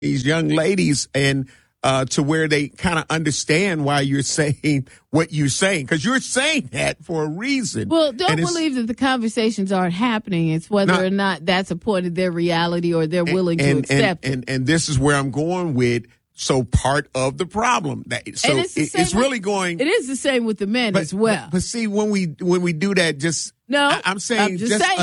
these young ladies and to where they kind of understand why you're saying what you're saying, because you're saying that for a reason. Well, don't believe that the conversations aren't happening. It's whether or not that's a point of their reality or they're willing to accept it. And this is where I'm going with. So part of the problem it's really going. It is the same with the men as well. But see, when we do that, I'm saying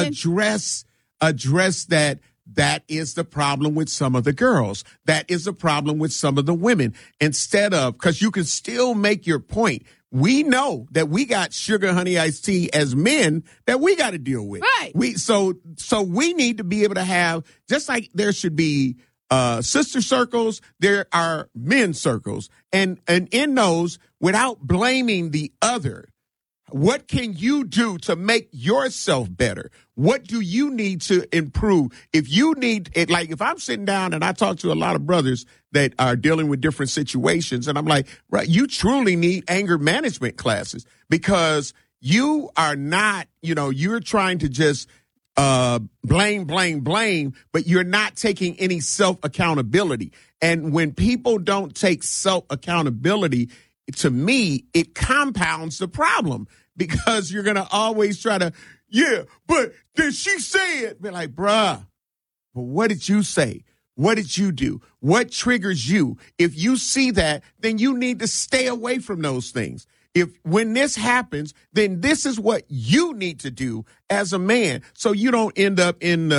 address that is the problem with some of the girls. That is the problem with some of the women. Instead of, because you can still make your point. We know that we got sugar honey iced tea as men that we got to deal with. Right. So we need to be able to have, just like there should be sister circles, there are men's circles. And in those, without blaming the other, what can you do to make yourself better? What do you need to improve? If you need it, like if I'm sitting down and I talk to a lot of brothers that are dealing with different situations, and I'm like, right, you truly need anger management classes, because you are not, you're trying to just blame, but you're not taking any self-accountability. And when people don't take self-accountability, to me, it compounds the problem, because you're going to always try to, but did she say it? Be like, bruh, but what did you say? What did you do? What triggers you? If you see that, then you need to stay away from those things. When this happens, then this is what you need to do as a man, so you don't end up in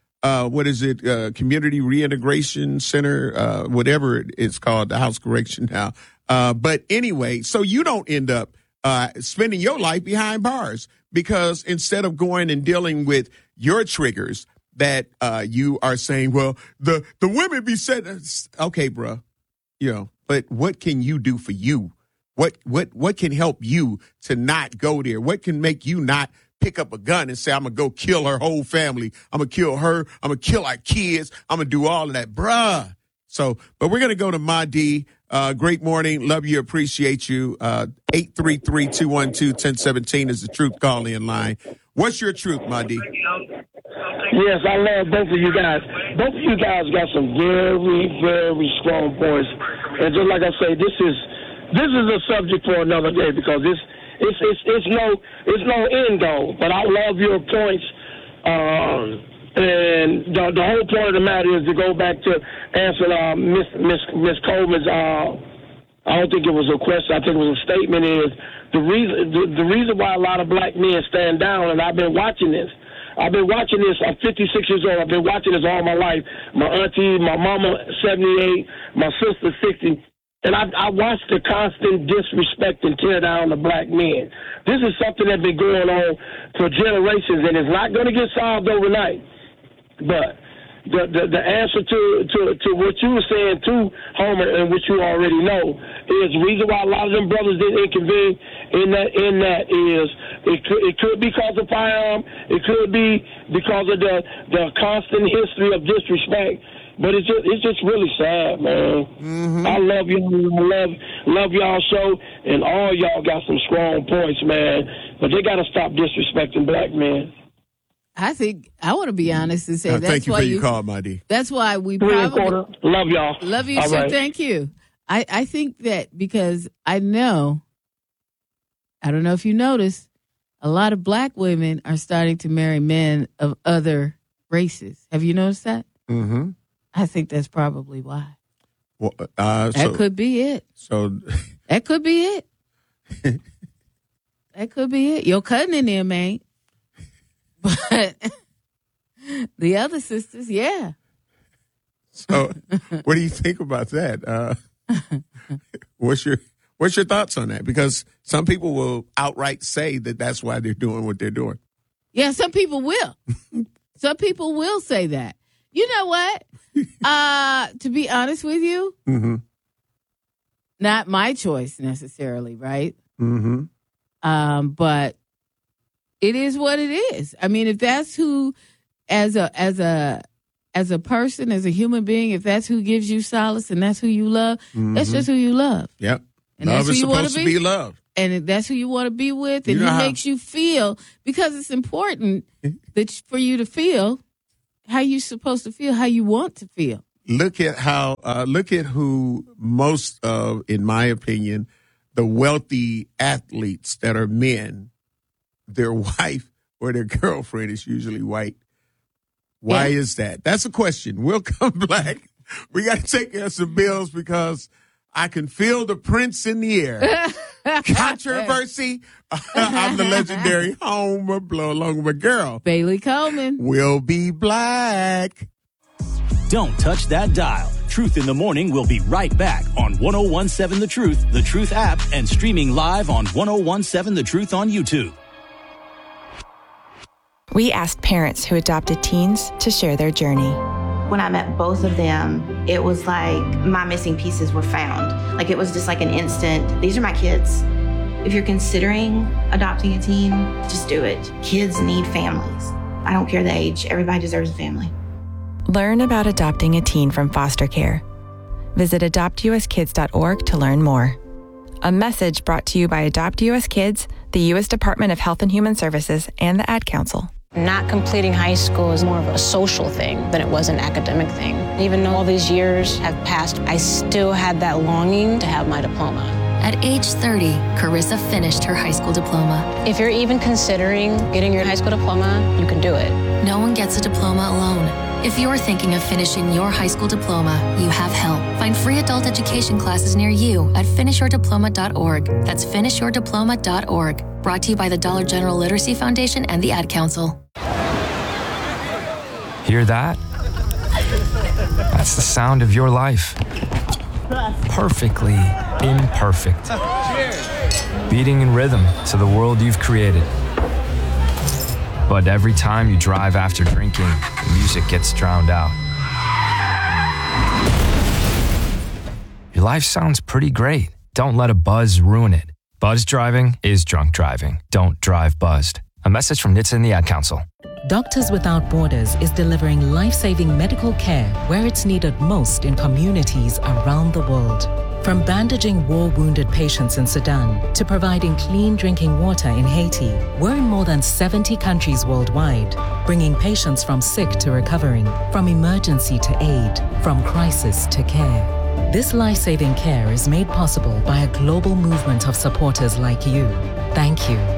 community reintegration center, whatever it's called, the house correction now. But anyway, so you don't end up spending your life behind bars, because instead of going and dealing with your triggers that you are saying, well, the women be said, okay, bro, but what can you do for you? What can help you to not go there? What can make you not pick up a gun and say, I'm going to go kill her whole family. I'm going to kill her. I'm going to kill our kids. I'm going to do all of that, bruh. So, but we're going to go to Mahdi. Great morning. Love you. Appreciate you. 833-212-1017 is the truth call-in line. What's your truth, Mahdi? Yes, I love both of you guys. Both of you guys got some very, very strong points. And just like I say, this is a subject for another day, because it's no end goal. But I love your points. And the whole point of the matter is to go back to answer Miss Coleman's. I don't think it was a question. I think it was a statement. Is the reason why a lot of black men stand down? And I've been watching this. I'm 56 years old. I've been watching this all my life. My auntie, my mama, 78, my sister, 60. And I watched the constant disrespect and tear down the black men. This is something that's been going on for generations, and it's not going to get solved overnight. But the answer to what you were saying too, Homer, and what you already know, is the reason why a lot of them brothers didn't intervene in that is it could be because of firearm, it could be because of the constant history of disrespect. But it's just really sad, man. Mm-hmm. I love you. Love y'all show, and all y'all got some strong points, man. But they got to stop disrespecting black men. I think I want to be honest and say that's thank you why for your call, Mahdi. That's why we probably love y'all. Love you, all sir. Right. Thank you. I think that because I don't know if you noticed, a lot of black women are starting to marry men of other races. Have you noticed that? Mm-hmm. I think that's probably why. Well, that could be it. So that could be it. That could be it. Your cousin in there, man. But the other sisters, yeah. So, what do you think about that? What's your thoughts on that? Because some people will outright say that that's why they're doing what they're doing. Yeah, some people will. Some people will say that. You know what? To be honest with you, mm-hmm. not my choice necessarily, right? Mm-hmm. But it is what it is. I mean, if that's who, as a person, as a human being, if that's who gives you solace and that's who you love, mm-hmm. that's just who you love. Yep. And love that's who is you supposed to be love. And if that's who you want to be with, and he makes you feel, because it's important that for you to feel how you're supposed to feel, how you want to feel. look at who most of, in my opinion, the wealthy athletes that are men, their wife or their girlfriend is usually white. Why is that? That's a question. We'll come back. We got to take care of some bills because I can feel the prince in the air. Controversy. I'm the legendary Homer Blow along with my girl, Bailey Coleman. We'll be black. Don't touch that dial. Truth in the Morning will be right back on 101.7 The Truth app, and streaming live on 101.7 The Truth on YouTube. We asked parents who adopted teens to share their journey. When I met both of them, it was like my missing pieces were found. Like it was just like an instant, these are my kids. If you're considering adopting a teen, just do it. Kids need families. I don't care the age, everybody deserves a family. Learn about adopting a teen from foster care. Visit adoptuskids.org to learn more. A message brought to you by Adopt US Kids, the U.S. Department of Health and Human Services, and the Ad Council. Not completing high school is more of a social thing than it was an academic thing. Even though all these years have passed, I still had that longing to have my diploma. At age 30, Carissa finished her high school diploma. If you're even considering getting your high school diploma, you can do it. No one gets a diploma alone. If you're thinking of finishing your high school diploma, you have help. Find free adult education classes near you at finishyourdiploma.org. That's finishyourdiploma.org. Brought to you by the Dollar General Literacy Foundation and the Ad Council. Hear that? That's the sound of your life. Perfectly imperfect. Beating in rhythm to the world you've created. But every time you drive after drinking, the music gets drowned out. Your life sounds pretty great. Don't let a buzz ruin it. Buzz driving is drunk driving. Don't drive buzzed. A message from NHTSA and the Ad Council. Doctors Without Borders is delivering life-saving medical care where it's needed most in communities around the world. From bandaging war-wounded patients in Sudan to providing clean drinking water in Haiti, we're in more than 70 countries worldwide, bringing patients from sick to recovering, from emergency to aid, from crisis to care. This life-saving care is made possible by a global movement of supporters like you. Thank you.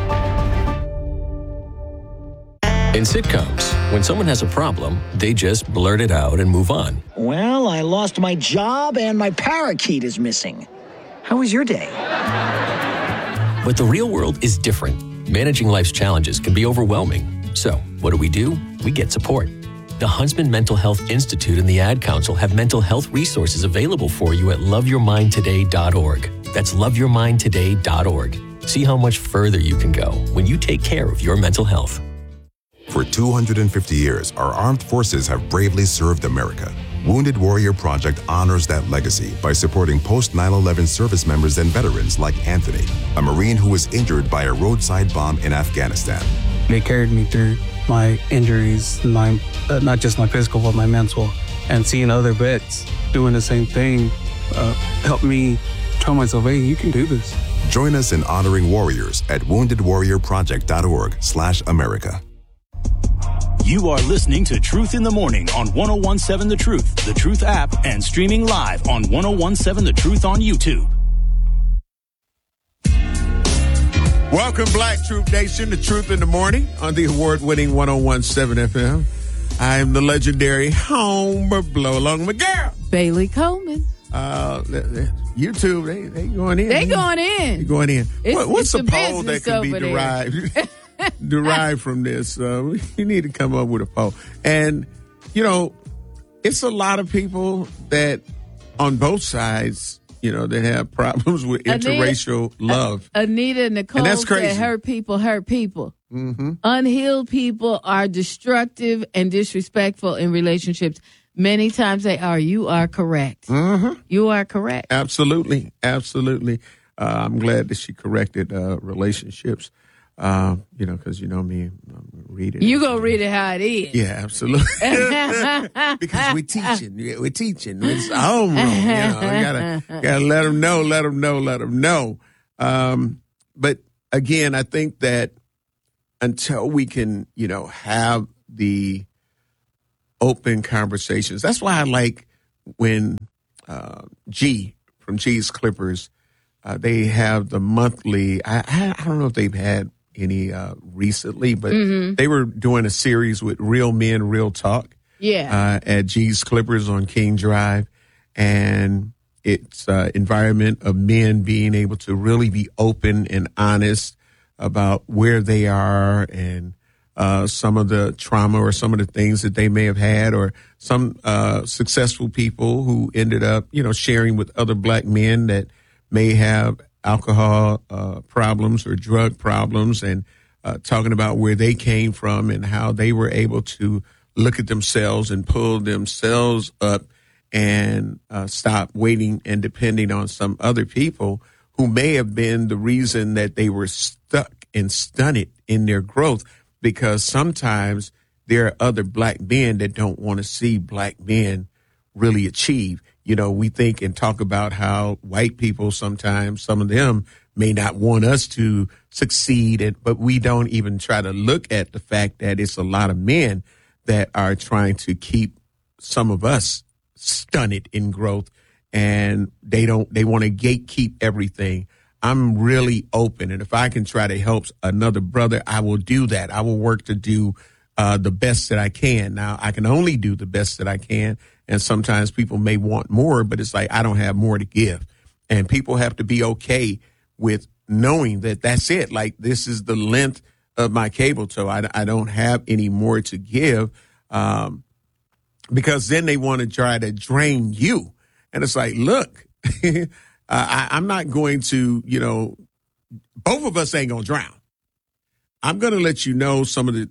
In sitcoms, when someone has a problem, they just blurt it out and move on. Well, I lost my job and my parakeet is missing. How was your day? But the real world is different. Managing life's challenges can be overwhelming. So, what do? We get support. The Huntsman Mental Health Institute and the Ad Council have mental health resources available for you at loveyourmindtoday.org. That's loveyourmindtoday.org. See how much further you can go when you take care of your mental health. For 250 years, our armed forces have bravely served America. Wounded Warrior Project honors that legacy by supporting post-9/11 service members and veterans like Anthony, a Marine who was injured by a roadside bomb in Afghanistan. They carried me through my injuries, not just my physical, but my mental. And seeing other vets doing the same thing helped me tell myself, hey, you can do this. Join us in honoring warriors at woundedwarriorproject.org/America. You are listening to Truth in the Morning on 101.7 The Truth app, and streaming live on 101.7 The Truth on YouTube. Welcome, Black Truth Nation, to Truth in the Morning on the award-winning 101.7 FM. I am the legendary Homer Blow, along with girl Bailey Coleman. YouTube, they going in. They going in. They going in. What's a poll that could be derived? derived from this? You need to come up with a poll. And, it's a lot of people that on both sides, that have problems with interracial love. Anita Nicole and that's crazy. Said hurt people hurt people. Mm-hmm. Unhealed people are destructive and disrespectful in relationships. Many times they are. You are correct. Mm-hmm. You are correct. Absolutely. Absolutely. I'm glad that she corrected relationships. Because you know me, I'm read it. You go read it how it is. Yeah, absolutely. Because we're teaching. It's homeroom. You gotta let them know. But again, I think that until we can, have the open conversations. That's why I like when G from G's Clippers, they have the monthly, I don't know if they've had any recently, but they were doing a series with Real Men, Real Talk at G's Clippers on King Drive. And it's environment of men being able to really be open and honest about where they are and some of the trauma or some of the things that they may have had, or some successful people who ended up, sharing with other black men that may have alcohol problems or drug problems, and talking about where they came from and how they were able to look at themselves and pull themselves up and stop waiting and depending on some other people who may have been the reason that they were stuck and stunted in their growth. Because sometimes there are other black men that don't want to see black men really achieve. We think and talk about how white people sometimes, some of them may not want us to succeed, but we don't even try to look at the fact that it's a lot of men that are trying to keep some of us stunted in growth, and they want to gatekeep everything. I'm really open, and if I can try to help another brother, I will do that. I will work to do the best that I can. Now, I can only do the best that I can, and sometimes people may want more, but it's like I don't have more to give. And people have to be okay with knowing that that's it. Like, this is the length of my cable tow. I don't have any more to give, because then they want to try to drain you. And it's like, look, I'm not going to, both of us ain't going to drown. I'm going to let you know some of the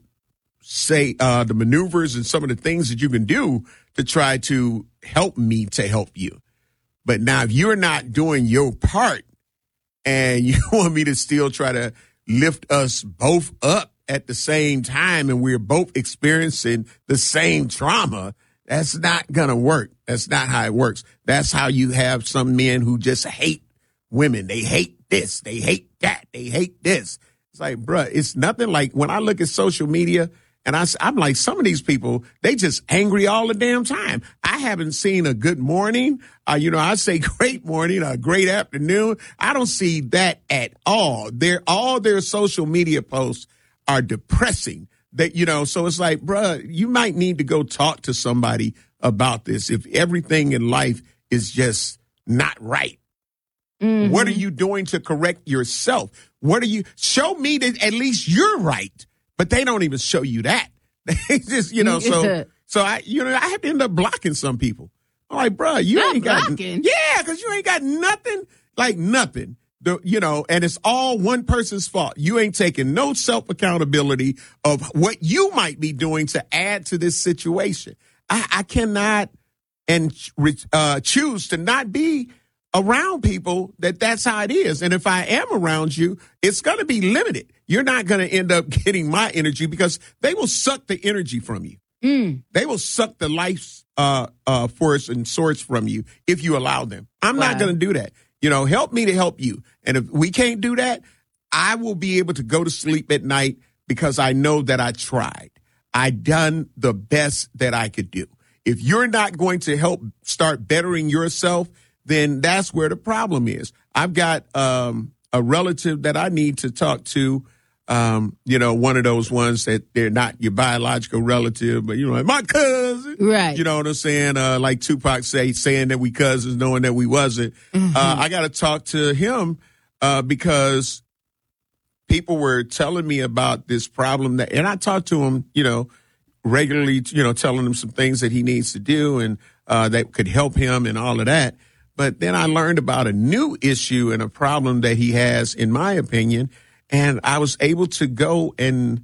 maneuvers and some of the things that you can do to try to help me to help you. But now, if you're not doing your part and you want me to still try to lift us both up at the same time and we're both experiencing the same trauma, that's not going to work. That's not how it works. That's how you have some men who just hate women. They hate this. They hate that. They hate this. It's like, bruh, it's nothing like when I look at social media and I'm like, some of these people, they just angry all the damn time. I haven't seen a good morning. I say great morning, a great afternoon. I don't see that at all. All their social media posts are depressing. So it's like, bruh, you might need to go talk to somebody about this. If everything in life is just not right, what are you doing to correct yourself? Show me that at least you're right, but they don't even show you that. They just, so I have to end up blocking some people. I'm like, bruh, you ain't got, because you ain't got nothing, like nothing. And it's all one person's fault. You ain't taking no self-accountability of what you might be doing to add to this situation. I cannot choose to not be around people that's how it is. And if I am around you, it's going to be limited. You're not going to end up getting my energy because they will suck the energy from you. They will suck the life force and source from you if you allow them. I'm not going to do that. Help me to help you. And if we can't do that, I will be able to go to sleep at night because I know that I tried. I done the best that I could do. If you're not going to help start bettering yourself, then that's where the problem is. I've got a relative that I need to talk to, one of those ones that they're not your biological relative, but, like my cousin. Right. You know what I'm saying? Like Tupac saying that we cousins, knowing that we wasn't. I got to talk to him because people were telling me about this problem and I talk to him, regularly, telling him some things that he needs to do and that could help him and all of that. But then I learned about a new issue and a problem that he has, in my opinion, and I was able to go and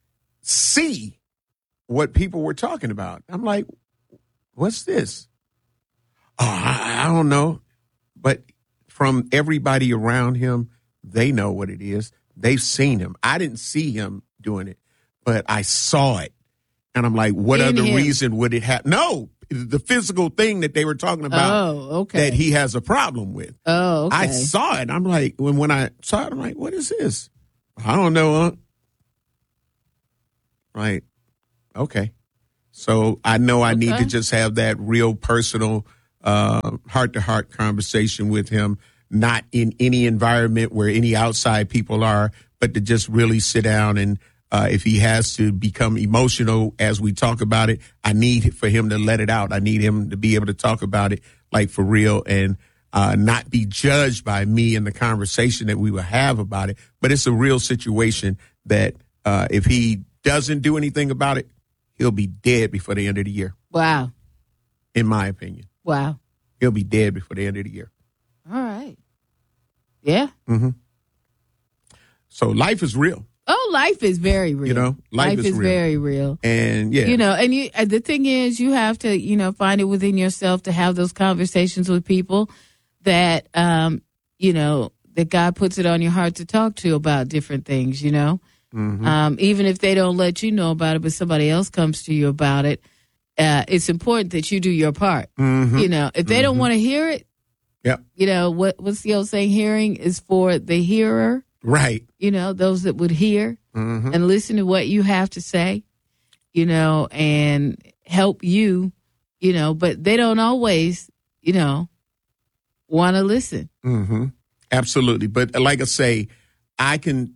see what people were talking about. I'm like, what's this? Oh, I don't know. But from everybody around him, they know what it is. They've seen him. I didn't see him doing it, but I saw it. And I'm like, what other reason would it have? No, the physical thing that they were talking about that he has a problem with. Oh, okay. I saw it. I'm like, when I saw it, I'm like, what is this? I don't know. Right. Okay. So I know I need Okay. to just have that real personal, heart-to-heart conversation with him, not in any environment where any outside people are, but to just really sit down and if he has to become emotional as we talk about it, I need for him to let it out. I need him to be able to talk about it like for real and not be judged by me in the conversation that we will have about it. But it's a real situation that if he doesn't do anything about it, he'll be dead before the end of the year. Wow. In my opinion. Wow. He'll be dead before the end of the year. All right. Yeah. Mm-hmm. So life is real. Oh, life is very real. You know, life is real. very real. And yeah. You know, and the thing is, you have to, you know, find it within yourself to have those conversations with people that, you know, that God puts it on your heart to talk to about different things, you know. Mm-hmm. Even if they don't let you know about it, but somebody else comes to you about it, it's important that you do your part. Mm-hmm. You know, if they don't want to hear it, yep. You know, what's the old saying? Hearing is for the hearer. Right. You know, those that would hear and listen to what you have to say, you know, and help you, you know, but they don't always, you know, want to listen. Mm-hmm. Absolutely. But like I say, I can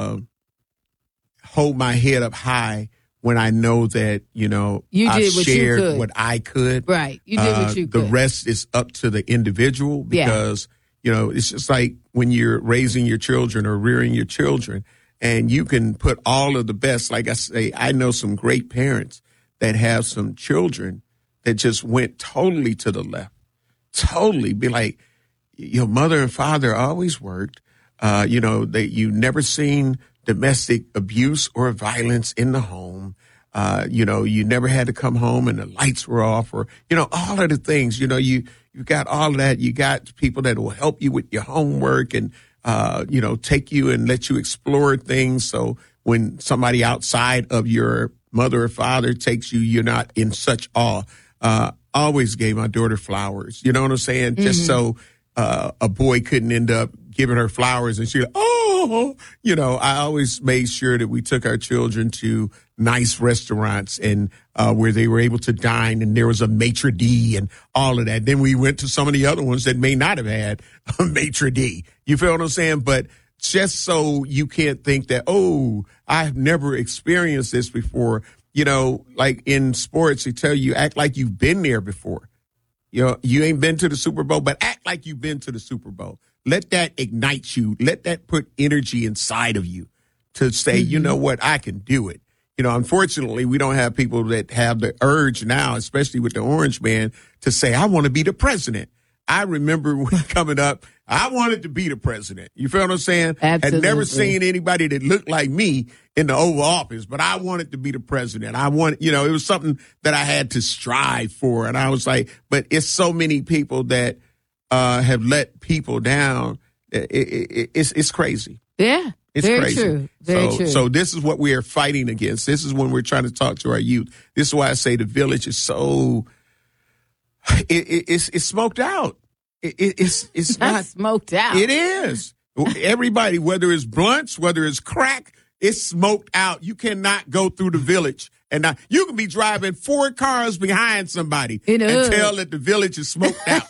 hold my head up high when I know that, you know, You I've did what you shared could. what I could. Right. You did what you The could. rest is up to the individual because, you know, it's just like when you're raising your children or rearing your children and you can put all of the best. Like I say, I know some great parents that have some children that just went totally to the left. Totally be like, your mother and father always worked. You know, you never seen domestic abuse or violence in the home. You know, you never had to come home and the lights were off or, you know, all of the things, you know, you got all of that. You got people that will help you with your homework and, you know, take you and let you explore things. So when somebody outside of your mother or father takes you, you're not in such awe. Always gave my daughter flowers. You know what I'm saying? Just so a boy couldn't end up giving her flowers and she, oh, you know, I always made sure that we took our children to nice restaurants and where they were able to dine and there was a maitre d' and all of that. Then we went to some of the other ones that may not have had a maitre d'. You feel what I'm saying? But just so you can't think that, oh, I've never experienced this before. You know, like in sports, they tell you act like you've been there before. You know, you ain't been to the Super Bowl, but act like you've been to the Super Bowl. Let that ignite you. Let that put energy inside of you to say, you know what, I can do it. You know, unfortunately, we don't have people that have the urge now, especially with the Orange Man, to say, I want to be the president. I remember when coming up, I wanted to be the president. You feel what I'm saying? Absolutely. Had never seen anybody that looked like me in the Oval Office, but I wanted to be the president. I wanted, you know, it was something that I had to strive for. And I was like, but it's so many people that have let people down. It's crazy. Yeah. It's very crazy. true. Very true. So this is what we are fighting against. This is when we're trying to talk to our youth. This is why I say the village is so, it's smoked out. It's not smoked out. It is. Everybody, whether it's blunts, whether it's crack, it's smoked out. You cannot go through the village. And now you can be driving 4 cars behind somebody and tell that the village is smoked out.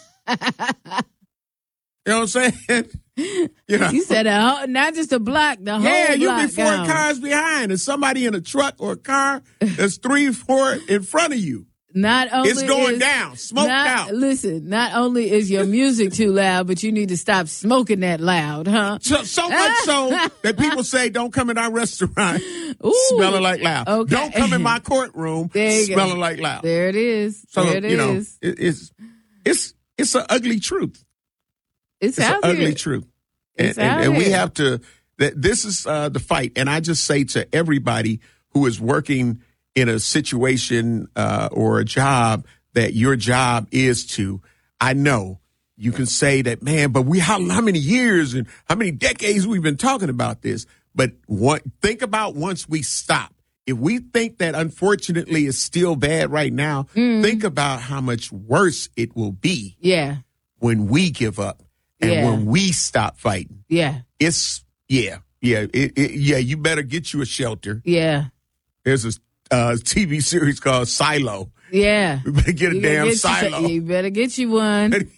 You know what I'm saying? You know? You said not just a block, the whole block. Yeah, you be 4 down. cars behind and somebody in a truck or a car that's 3, 4 in front of you. Not only It's going down, smoked out. Listen, not only is your music too loud, but you need to stop smoking that loud, huh? So much so that people say, don't come in our restaurant smelling like loud. Okay. Don't come in my courtroom smelling like loud. There it is. So, there it is. It's an ugly truth. It's an out ugly here. truth. It's And out we here. have to, this is the fight. And I just say to everybody who is working in a situation or a job that your job is to, I know you can say that, man, but how many years and how many decades we've been talking about this. But think about once we stop. If we think that unfortunately it's still bad right now, think about how much worse it will be when we give up and when we stop fighting. Yeah. You better get you a shelter. Yeah. There's TV series called Silo. Yeah. We better get a damn You silo. better get you one.